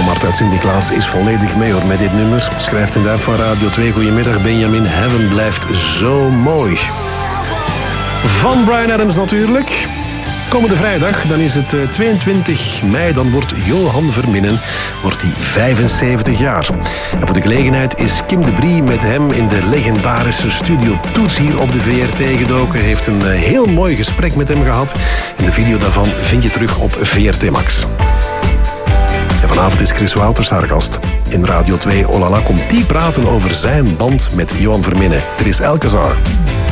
Mart uit Sint-Niklaas is volledig mee hoor met dit nummer. Schrijft in de app van Radio 2. Goedemiddag Benjamin. Heaven blijft zo mooi. Van Bryan Adams natuurlijk. Komende vrijdag, dan is het 22 mei, dan wordt Johan Verminnen 75 jaar. En voor de gelegenheid is Kim de Brie met hem in de legendarische Studio Toets hier op de VRT gedoken. Heeft een heel mooi gesprek met hem gehad. En de video daarvan vind je terug op VRT Max. En vanavond is Chris Wouters haar gast. In Radio 2 Olala komt die praten over zijn band met Johan Verminnen. Er is Elkezar.